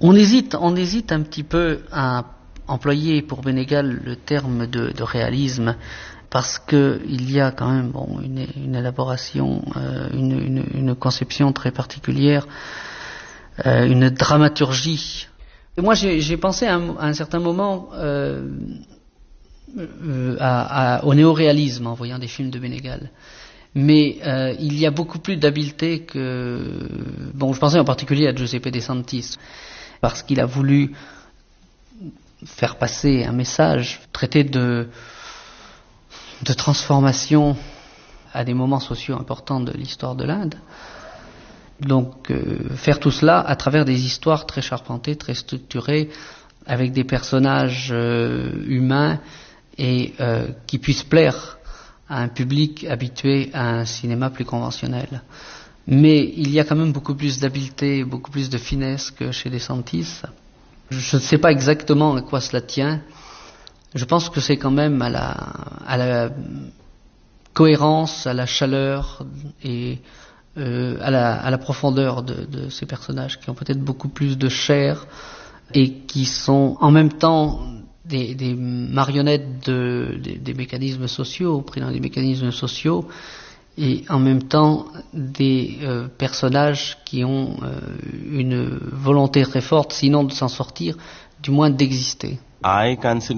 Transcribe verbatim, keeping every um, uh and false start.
On hésite, on hésite un petit peu à employer pour Benegal le terme de, de réalisme, parce que il y a quand même bon, une, une élaboration, euh, une, une, une conception très particulière, euh, une dramaturgie. Et moi, j'ai, j'ai pensé à un, à un certain moment euh, euh, à, à, au néoréalisme en voyant des films de Benegal. Mais euh, il y a beaucoup plus d'habileté que... Bon, je pensais en particulier à Giuseppe De Santis, parce qu'il a voulu faire passer un message, traiter de, de transformation à des moments sociaux importants de l'histoire de l'Inde. Donc, euh, faire tout cela à travers des histoires très charpentées, très structurées, avec des personnages euh, humains et euh, qui puissent plaire à un public habitué à un cinéma plus conventionnel. Mais il y a quand même beaucoup plus d'habileté, beaucoup plus de finesse que chez De Santis. Je ne sais pas exactement à quoi cela tient. Je pense que c'est quand même à la, à la cohérence, à la chaleur et euh, à, la, à la profondeur de, de ces personnages qui ont peut-être beaucoup plus de chair et qui sont en même temps Des, des marionnettes de, des, des mécanismes sociaux, pris dans des mécanismes sociaux, et en même temps des euh, personnages qui ont euh, une volonté très forte, sinon de s'en sortir, du moins d'exister. I consider